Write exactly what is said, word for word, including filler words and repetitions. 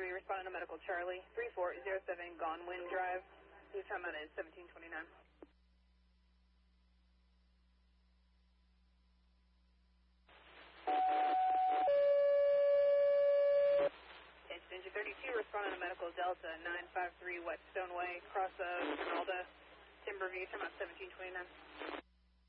three, responding to Medical Charlie, three four zero seven Gonwin Drive. His time out is seventeen twenty-nine. It's engine thirty-two, responding to Medical Delta, nine five three West Stoneway, cross of Ronaldo, Timberview, time out seventeen twenty-nine.